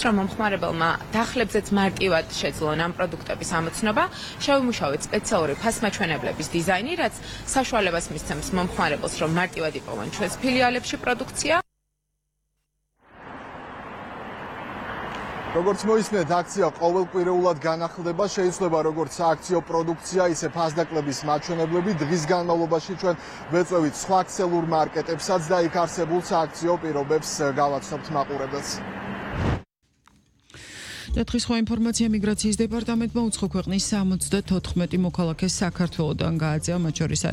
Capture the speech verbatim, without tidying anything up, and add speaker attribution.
Speaker 1: რომ მომხმარებელმა დახლებზეც მარტივად შეძლონ ამ პროდუქტების ამოცნობა, შევიმუშავეთ სპეციალური ფასმაჩვენებლების დიზაინი, რაც საშუალებას მისცემს მომხმარებელს, რომ მარტივად იპოვონ ჩვენს ფილიალებში პროდუქცია.
Speaker 2: როგორც მოისმენთ, აქცია ყოველკვირეულად განახლდება, შეიძლება როგორც სააქციო პროდუქცია, ისე ფასდაკლების მაჩვენებლები. დღის განმავლობაში ჩვენ ვეწევით სხვა ქსელურ მარკეტებსაც და იქ არსებულ სააქციო პირობებს გავაცნობთ მაყურებელს.
Speaker 3: Დღის სხვა ინფორმაცია მიგრაციის დეპარტამენტმა უცხო ქვეყნის სამოცდათოთხმეტი მოქალაქეს საქართველოდან გააძევა, მათ შორის